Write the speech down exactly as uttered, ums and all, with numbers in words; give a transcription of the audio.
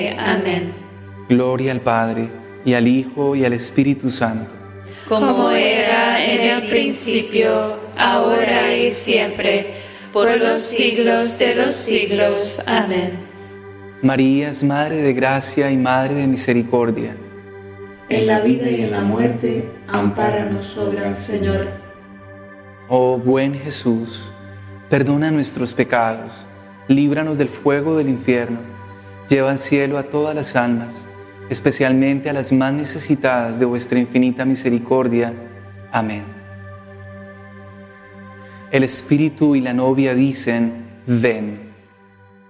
Amén. Gloria al Padre, y al Hijo, y al Espíritu Santo. Como era en el principio, ahora y siempre, por los siglos de los siglos. Amén. María es Madre de Gracia y Madre de Misericordia. En la vida y en la muerte, ampáranos, oh Gran Señor. Oh buen Jesús, perdona nuestros pecados, líbranos del fuego del infierno, lleva al cielo a todas las almas, especialmente a las más necesitadas de vuestra infinita misericordia. Amén. El Espíritu y la novia dicen: ven.